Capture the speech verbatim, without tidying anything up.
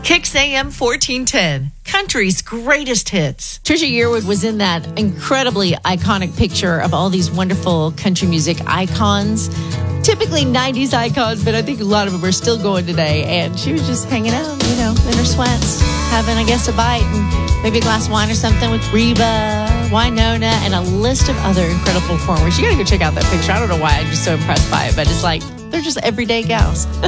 Kicks A M fourteen ten, country's greatest hits. Trisha Yearwood was in that incredibly iconic picture of all these wonderful country music icons. Typically nineties icons, but I think a lot of them are still going today. And she was just hanging out, you know, in her sweats, having, I guess, a bite and maybe a glass of wine or something with Reba, Winona, and a list of other incredible performers. You got to go check out that picture. I don't know why I'm just so impressed by it, but it's like, they're just everyday gals.